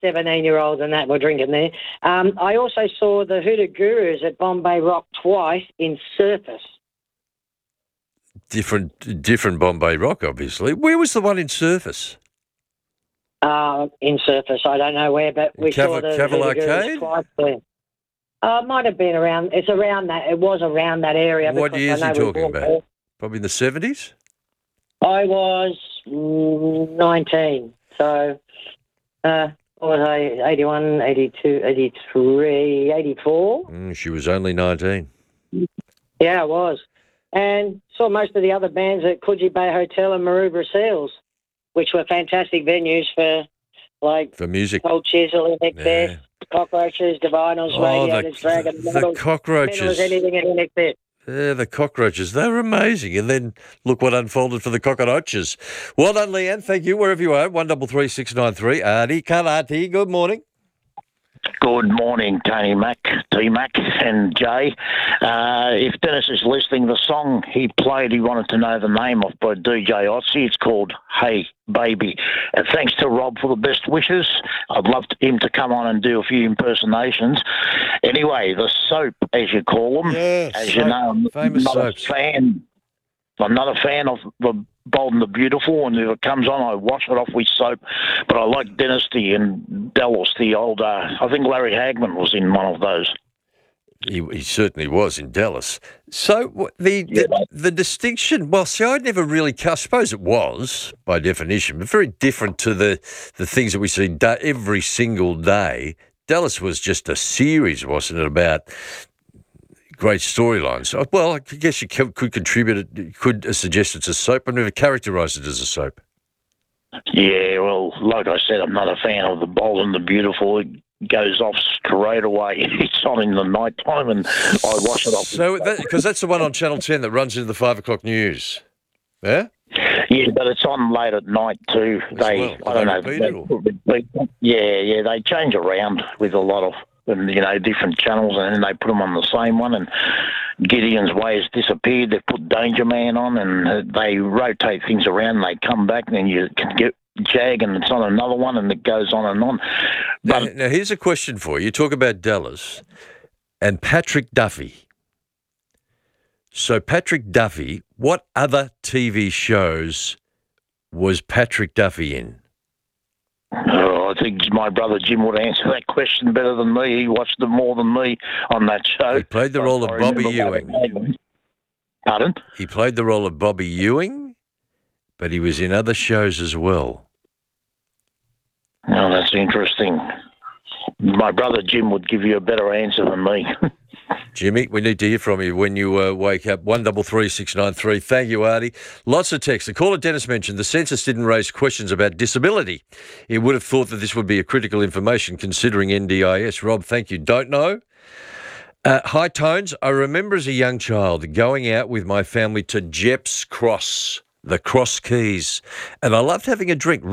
17-year-olds and that were drinking there. I also saw the Hoodoo Gurus at Bombay Rock twice in Surface. Different Bombay Rock, obviously. Where was the one in Surface? In Surface, I don't know where, but we saw the Hoodoo Gurus twice there. It might have been around. It's around that. It was around that area. What years are you talking about? There. Probably in the 70s. I was 19, so what was I? 81, 82, 83, 84. She was only 19. Yeah, I was, and saw most of the other bands at Coogee Bay Hotel and Maroubra Seals, which were fantastic venues for music. Cold Chisel, Excess, Cockroaches, Divinals, Radiators, Dragon, the Cockroaches, anything in Excess. Yeah, the Cockroaches, they were amazing. And then look what unfolded for the Cockroaches. Well done, Leanne. Thank you, wherever you are. 133693. Artie Karate, good morning. Good morning, Tony Mac, T-Mac and Jay. If Dennis is listening, the song he played, he wanted to know the name of by DJ Otzi. It's called Hey Baby. And thanks to Rob for the best wishes. I'd love him to come on and do a few impersonations. Anyway, the soap, as you call them, as you know, I'm not a fan of the Bold and the Beautiful, and if it comes on, I wash it off with soap. But I like Dynasty and Dallas, the old, I think Larry Hagman was in one of those. He certainly was in Dallas. So the distinction, well, see, I never really, I suppose it was, by definition, but very different to the things that we see every single day. Dallas was just a series, wasn't it, about great storylines. Well, I guess you could contribute it, could suggest it's a soap. I've never characterised it as a soap. Yeah, well, like I said, I'm not a fan of the Bold and the Beautiful. It goes off straight away. It's on in the night time, and I wash it off. So, because that's the one on Channel 10 that runs into the 5 o'clock news. Yeah? Yeah, but it's on late at night too. I don't know. They change around with a lot of different channels, and then they put them on the same one. And Gideon's Way has disappeared. They put Danger Man on, and they rotate things around. And they come back, and then you can get Jag, and it's on another one, and it goes on and on. But now here's a question for you. You talk about Dallas and Patrick Duffy. So Patrick Duffy, what other TV shows was Patrick Duffy in? I think my brother Jim would answer that question better than me. He watched them more than me on that show. He played the role of Bobby Ewing. Pardon? He played the role of Bobby Ewing, but he was in other shows as well. Oh, that's interesting. My brother Jim would give you a better answer than me. Jimmy, we need to hear from you when you wake up. 133693. Thank you, Artie. Lots of text. The caller Dennis mentioned the census didn't raise questions about disability. He would have thought that this would be a critical information considering NDIS. Rob, thank you. Don't know. High tones. I remember as a young child going out with my family to Jepp's Cross, the Cross Keys, and I loved having a drink,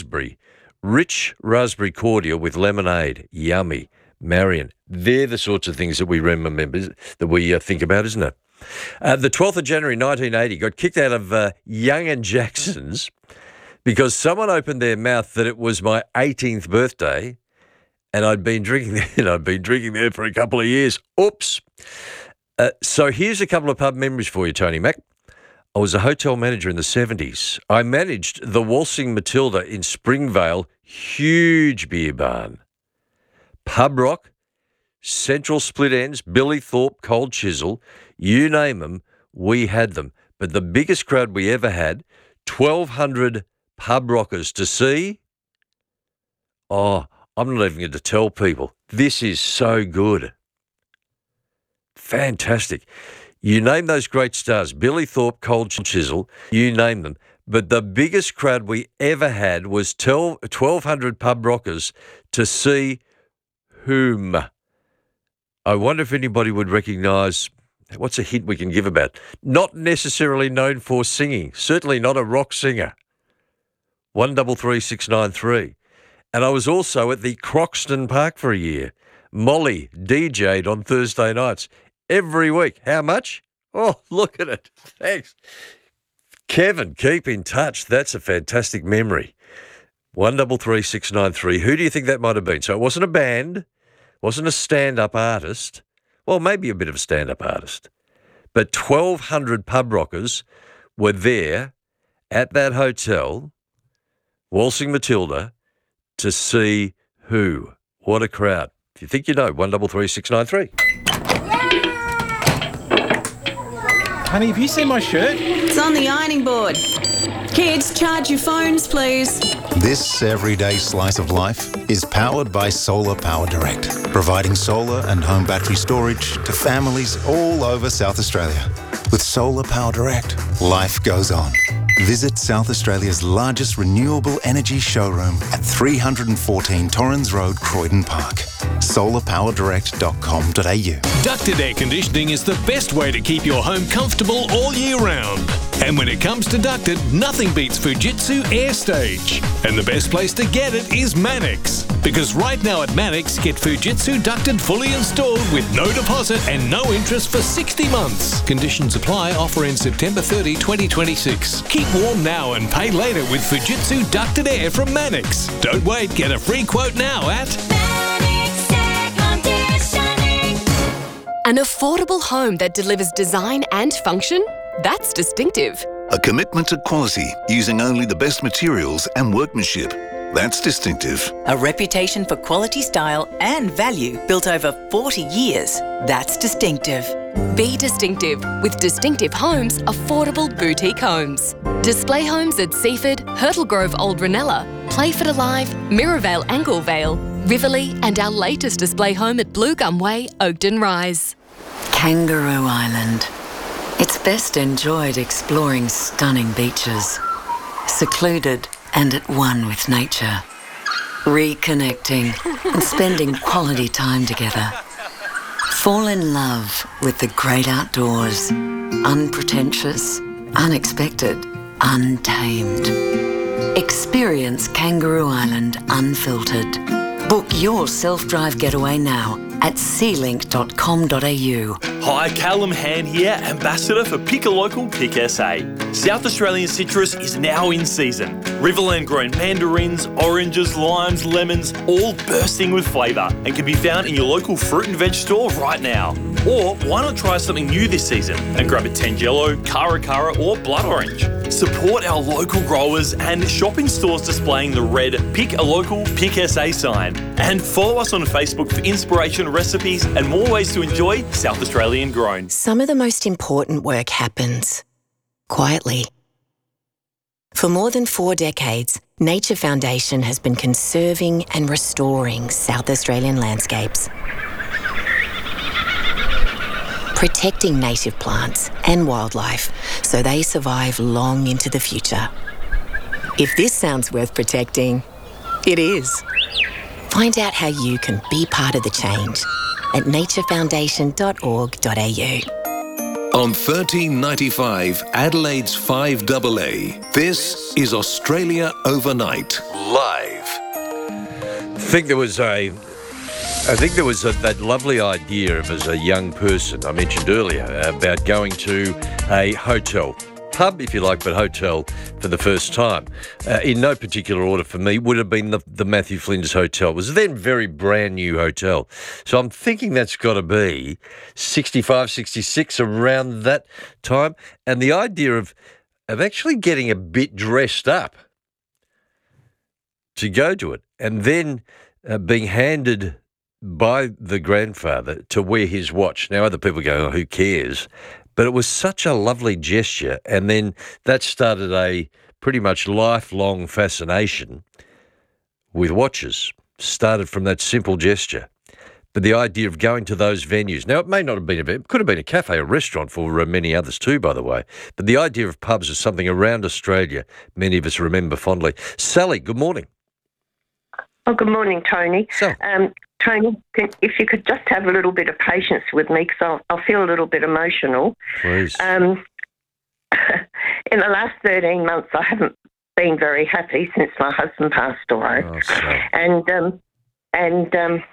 rich raspberry cordial with lemonade. Yummy. Marion. They're the sorts of things that we remember, that we think about, isn't it? The 12th of January 1980 got kicked out of Young and Jackson's because someone opened their mouth that it was my 18th birthday and I'd been drinking there, and I'd been drinking there for a couple of years. Oops. So here's a couple of pub memories for you, Tony Mac. I was a hotel manager in the 70s. I managed the Waltzing Matilda in Springvale, huge beer barn. Pub Rock, Central Split Ends, Billy Thorpe, Cold Chisel, you name them, we had them. But the biggest crowd we ever had, 1,200 pub rockers to see. Oh, I'm not even going to tell people. This is so good. Fantastic. You name those great stars, Billy Thorpe, Cold Chisel, you name them. But the biggest crowd we ever had was 1,200 pub rockers to see whom? I wonder if anybody would recognise, what's a hint we can give about? Not necessarily known for singing, certainly not a rock singer. 133693. And I was also at the Croxton Park for a year. Molly DJ'd on Thursday nights every week. How much? Oh, look at it. Thanks. Kevin, keep in touch. That's a fantastic memory. 133 693. Who do you think that might have been? So it wasn't a band, wasn't a stand-up artist. Well, maybe a bit of a stand-up artist. But 1,200 pub rockers were there at that hotel, Waltzing Matilda, to see who? What a crowd. If you think you know, 133 693. Honey, have you seen my shirt? It's on the ironing board. Kids, charge your phones, please. This everyday slice of life is powered by Solar Power Direct, providing solar and home battery storage to families all over South Australia. With Solar Power Direct, life goes on. Visit South Australia's largest renewable energy showroom at 314 Torrens Road, Croydon Park. solarpowerdirect.com.au. Ducted air conditioning is the best way to keep your home comfortable all year round. And when it comes to ducted, nothing beats Fujitsu AirStage. And the best place to get it is Manix. Because right now at Manix, get Fujitsu ducted fully installed with no deposit and no interest for 60 months. Conditions apply. Offer in September 30, 2026. Keep warm now and pay later with Fujitsu ducted air from Manix. Don't wait. Get a free quote now at Manix Air Conditioning. An affordable home that delivers design and function? That's distinctive. A commitment to quality using only the best materials and workmanship. That's distinctive. A reputation for quality, style and value built over 40 years. That's distinctive. Be distinctive with Distinctive Homes affordable boutique homes. Display homes at Seaford, Hurtle Grove Old Ranella, Playford Alive, Mirrorvale Anglevale, Riverlea and our latest display home at Blue Gum Way, Oakden Rise. Kangaroo Island. It's best enjoyed exploring stunning beaches, secluded and at one with nature, reconnecting and spending quality time together. Fall in love with the great outdoors, unpretentious, unexpected, untamed. Experience Kangaroo Island unfiltered. Book your self-drive getaway now at sealink.com.au. Hi, Callum Hand here, Ambassador for Pick a Local, Pick SA. South Australian citrus is now in season. Riverland grown mandarins, oranges, limes, lemons, all bursting with flavour and can be found in your local fruit and veg store right now. Or why not try something new this season and grab a Tangelo, Cara Cara or Blood Orange. Support our local growers and shop in stores displaying the red Pick a Local, Pick SA sign. And follow us on Facebook for inspiration, recipes and more ways to enjoy South Australian grown. Some of the most important work happens quietly. For more than 4 decades, Nature Foundation has been conserving and restoring South Australian landscapes, protecting native plants and wildlife so they survive long into the future. If this sounds worth protecting, it is. Find out how you can be part of the change at naturefoundation.org.au. On 1395 Adelaide's 5AA, this is Australia Overnight, live. I think there was that lovely idea of, as a young person, I mentioned earlier, about going to a hotel. Pub, if you like, but hotel for the first time. In no particular order for me, would have been the Matthew Flinders Hotel. It was then very brand new hotel. So I'm thinking that's got to be 65, 66, around that time. And the idea of actually getting a bit dressed up to go to it and then being handed by the grandfather to wear his watch. Now, other people go, oh, who cares? But it was such a lovely gesture, and then that started a pretty much lifelong fascination with watches. Started from that simple gesture. But the idea of going to those venues, now it may not have been it could have been a cafe, a restaurant for many others too, by the way. But the idea of pubs is something around Australia many of us remember fondly. Sally, good morning. Oh, good morning, Tony. So. Tony, if you could just have a little bit of patience with me, because I'll feel a little bit emotional. Please. In the last 13 months, I haven't been very happy since my husband passed away. Oh, sorry. And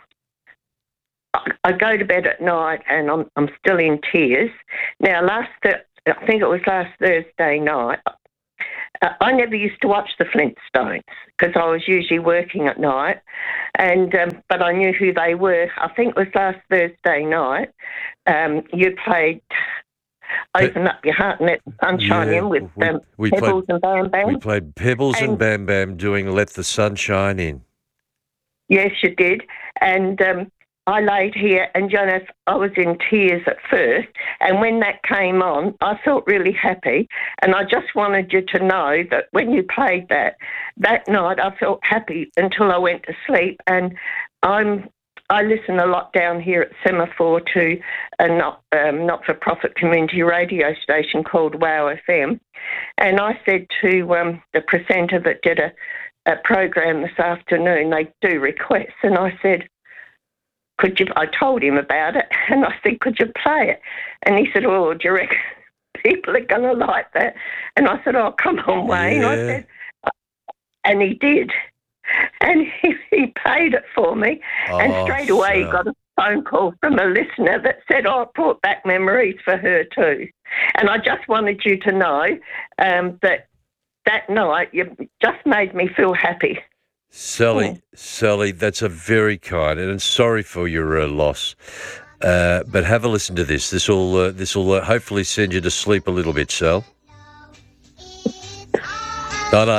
I go to bed at night and I'm still in tears. Now, I think it was last Thursday night, I never used to watch the Flintstones because I was usually working at night, and but I knew who they were. I think it was last Thursday night. You played Open Up Your Heart and Let the Sunshine In with Pebbles and Bam Bam. We played Pebbles and Bam Bam doing Let the Sunshine In. Yes, you did. And I laid here, and Jonas, I was in tears at first. And when that came on, I felt really happy. And I just wanted you to know that when you played that night, I felt happy until I went to sleep. And I listen a lot down here at Semaphore to a not-for-profit community radio station called WOW FM. And I said to the presenter that did a program this afternoon, they do requests, and I said, I told him about it, and I said, could you play it? And he said, do you reckon people are going to like that? And I said, come on, Wayne. Yeah. I said, and he did. And he paid it for me. And straight away he got a phone call from a listener that said, it brought back memories for her too. And I just wanted you to know that night you just made me feel happy. Sally, that's a very kind, and I'm sorry for your loss. But have a listen to this. This will hopefully send you to sleep a little bit, Sal. No,